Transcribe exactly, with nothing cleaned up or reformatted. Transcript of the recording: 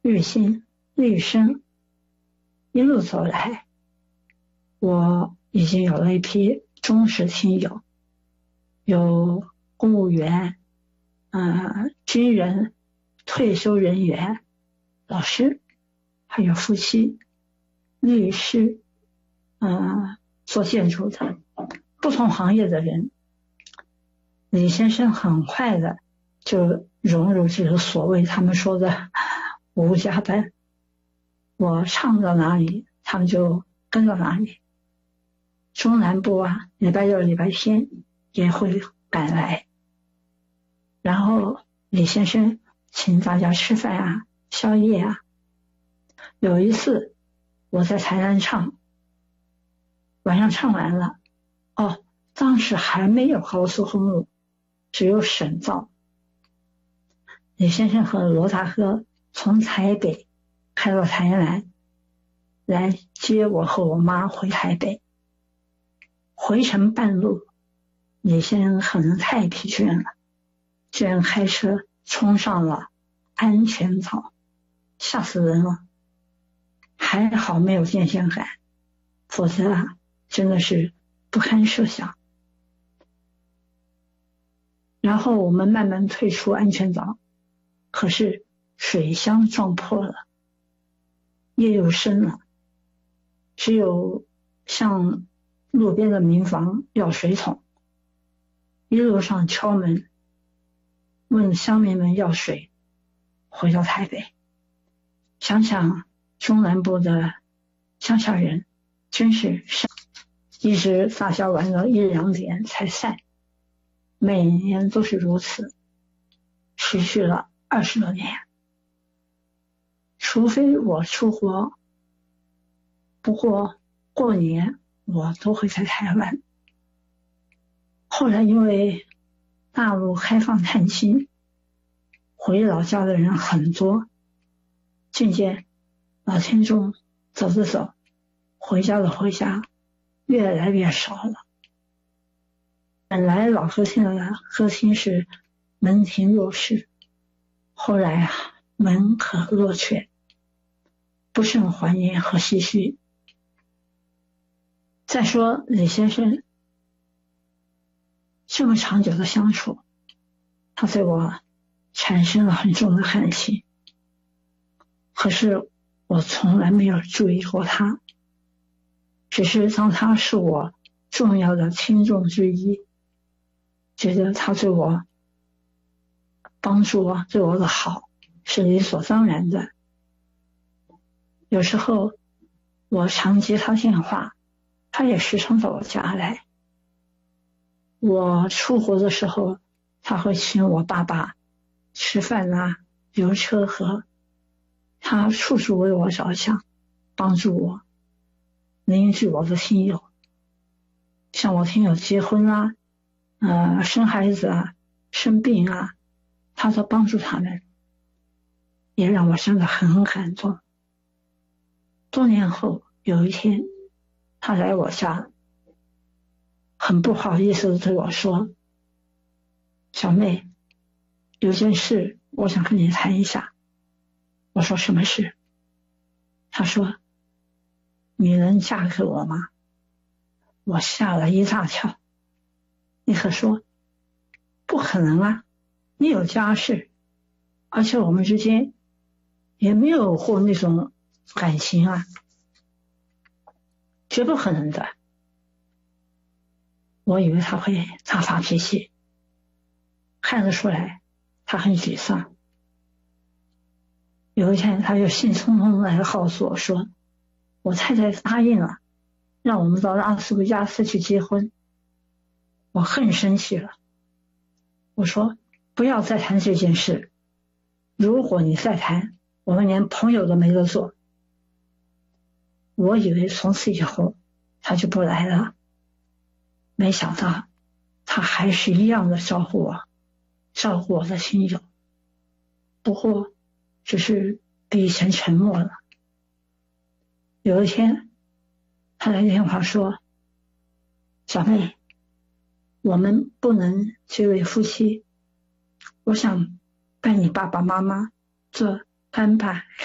日新日生，一路走来，我已经有了一批忠实听友，有公务员、呃、军人、退休人员、老师，还有夫妻、律师、呃、做建筑的，不同行业的人。李先生很快的就融入这个所谓他们说的无家班，我唱到哪里他们就跟到哪里。中南部啊，礼拜六礼拜天也会赶来，然后李先生请大家吃饭啊宵夜啊。有一次我在台南唱，晚上唱完了，哦，当时还没有高速公路，只有省道。李先生和罗大哥从台北开到台南来接我和我妈回台北。回程半路，李先生可能太疲倦了，居然开车冲上了安全岛，吓死人了。还好没有电线杆，否则啊，真的是不堪设想。然后我们慢慢退出安全岛，可是水箱撞破了，夜又深了，只有向路边的民房要水桶，一路上敲门问乡民们要水，回到台北。想想中南部的乡下人真是一直大家玩到一两点才散，每年都是如此，持续了二十多年。除非我出国，不过过年我都会在台湾。后来因为大陆开放探亲，回老家的人很多，渐渐老天中走着走，回家的回家越来越少了。本来老歌厅的歌厅是门庭若市，后来啊门可罗雀，不胜怀念和唏嘘。再说李先生这么长久的相处，他对我产生了很重的感情，可是我从来没有注意过他，只是当他是我重要的听众之一，觉得他对我帮助我对我的好是理所当然的。有时候我常接他电话，他也时常到我家来。我出国的时候，他会请我爸爸吃饭啊，留车河，他处处为我着想，帮助我，凝聚我的亲友。像我亲友结婚啊，呃，生孩子啊，生病啊，他都帮助他们，也让我真的很感动。多年后有一天，他来我家，很不好意思的对我说：“小妹，有件事我想跟你谈一下。”我说：“什么事？”他说：“你能嫁给我吗？”我吓了一大跳，立刻说：“不可能啊，你有家室，而且我们之间也没有过那种感情啊，绝不可能的。”我以为他会大发脾气，看得出来他很沮丧。有一天他又兴冲冲来告诉我说：“我太太答应了，让我们到拉斯维加斯去结婚。”我更生气了，我说：“不要再谈这件事，如果你再谈，我们连朋友都没得做。”我以为从此以后他就不来了，没想到他还是一样的照顾我，照顾我的亲友，不过只是比以前沉默了。有一天他来电话说：“小妹，我们不能结为夫妻，我想拜你爸爸妈妈做干爸